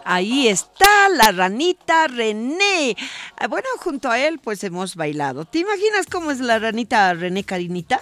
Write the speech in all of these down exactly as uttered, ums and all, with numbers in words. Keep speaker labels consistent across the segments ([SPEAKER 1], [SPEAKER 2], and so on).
[SPEAKER 1] Ahí está la ranita René. Ah, Bueno, junto a él pues hemos bailado. ¿Te imaginas cómo es la ranita René, Karinita?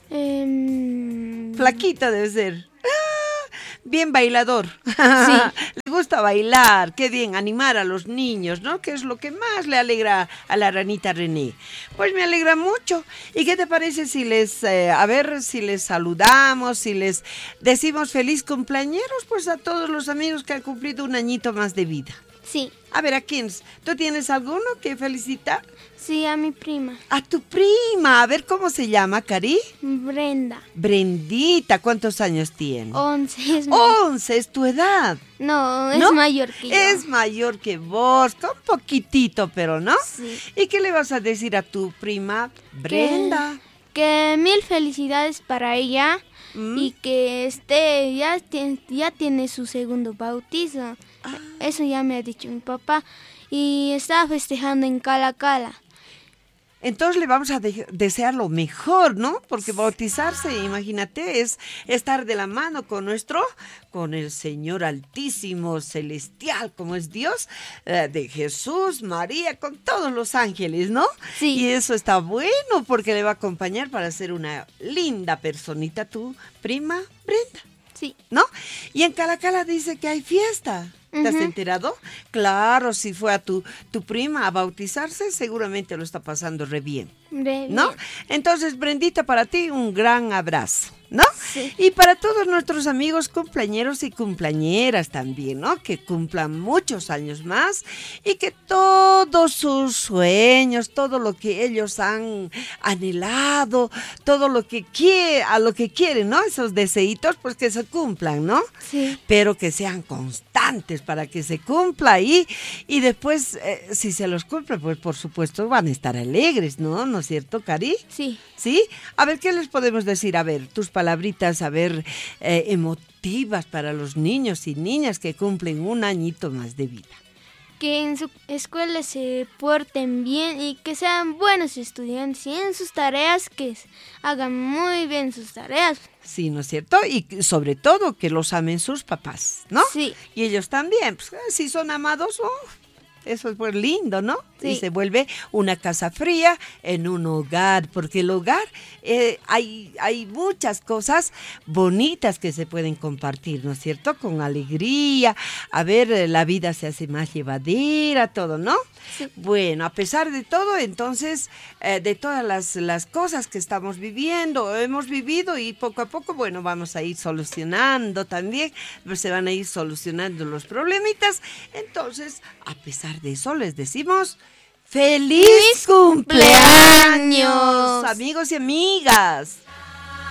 [SPEAKER 2] Em,
[SPEAKER 1] Flaquita debe ser. Ah, bien bailador.
[SPEAKER 2] Sí.
[SPEAKER 1] Le gusta bailar, qué bien, animar a los niños, ¿no? Que es lo que más le alegra a la ranita René. Pues me alegra mucho. ¿Y qué te parece si les, eh, a ver, si les saludamos, si les decimos feliz cumpleañeros, pues a todos los amigos que han cumplido un añito más de vida?
[SPEAKER 2] Sí,
[SPEAKER 1] A ver, ¿a quién? ¿Tú tienes alguno que felicitar?
[SPEAKER 2] sí, a mi prima,
[SPEAKER 1] A tu prima. A ver, ¿cómo se llama, Cari?
[SPEAKER 2] Brenda,
[SPEAKER 1] Brendita. ¿Cuántos años tiene?
[SPEAKER 2] once, es ma-
[SPEAKER 1] Once, es tu edad.
[SPEAKER 2] No, es
[SPEAKER 1] ¿No?
[SPEAKER 2] mayor que yo.
[SPEAKER 1] Es mayor que vos, con poquitito, pero ¿no?
[SPEAKER 2] Sí.
[SPEAKER 1] ¿Y qué le vas a decir a tu prima Brenda?
[SPEAKER 2] Que mil felicidades para ella
[SPEAKER 1] ¿Mm?
[SPEAKER 2] y que este ya, tien- ya tiene su segundo bautizo.
[SPEAKER 1] Ah.
[SPEAKER 2] Eso ya me ha dicho mi papá. Y está festejando en Cala Cala.
[SPEAKER 1] Entonces le vamos a de- desear lo mejor, ¿no? Porque bautizarse, imagínate, es estar de la mano con nuestro, con el Señor Altísimo, Celestial, como es Dios, eh, de Jesús, María, con todos los ángeles, ¿no?
[SPEAKER 2] Sí.
[SPEAKER 1] Y eso está bueno porque le va a acompañar para ser una linda personita, tu prima Brenda,
[SPEAKER 2] Sí.
[SPEAKER 1] ¿no? Y en Calacala dice que hay fiesta. ¿Te has
[SPEAKER 2] Ujú.
[SPEAKER 1] enterado? Claro, si fue a tu, tu prima a bautizarse, seguramente lo está pasando re bien,
[SPEAKER 2] Re
[SPEAKER 1] ¿no?
[SPEAKER 2] bien.
[SPEAKER 1] Entonces, Brendita, para ti un gran abrazo, ¿no?
[SPEAKER 2] Sí.
[SPEAKER 1] Y para todos nuestros amigos cumpleañeros y cumpleañeras también, ¿no? Que cumplan muchos años más y que todos sus sueños, todo lo que ellos han anhelado, todo lo que quiere, a lo que quieren, ¿no? Esos deseitos, pues que se cumplan, ¿no?
[SPEAKER 2] Sí.
[SPEAKER 1] Pero que sean constantes para que se cumpla ahí y después, eh, si se los cumple, pues por supuesto van a estar alegres, ¿no? ¿No es cierto, Cari?
[SPEAKER 2] Sí.
[SPEAKER 1] ¿Sí? A ver, ¿qué les podemos decir? A ver, tus palabritas, a ver, eh, emotivas para los niños y niñas que cumplen un añito más de vida.
[SPEAKER 2] Que en su escuela se porten bien y que sean buenos estudiantes y en sus tareas que s- hagan muy bien sus tareas.
[SPEAKER 1] Sí, ¿no es cierto? Y sobre todo que los amen sus papás, ¿no?
[SPEAKER 2] Sí.
[SPEAKER 1] Y ellos también, pues si son amados, oh, eso es pues lindo, ¿no?
[SPEAKER 2] Sí.
[SPEAKER 1] Y se vuelve una casa fría en un hogar, porque el hogar eh, hay, hay muchas cosas bonitas que se pueden compartir, ¿no es cierto? Con alegría, a ver, eh, la vida se hace más llevadera, todo, ¿no?
[SPEAKER 2] Sí.
[SPEAKER 1] Bueno, a pesar de todo, entonces, eh, de todas las, las cosas que estamos viviendo, hemos vivido y poco a poco, bueno, vamos a ir solucionando también, pues se van a ir solucionando los problemitas. Entonces, a pesar de eso, les decimos ¡Feliz cumpleaños,
[SPEAKER 2] cumpleaños!
[SPEAKER 1] amigos y amigas!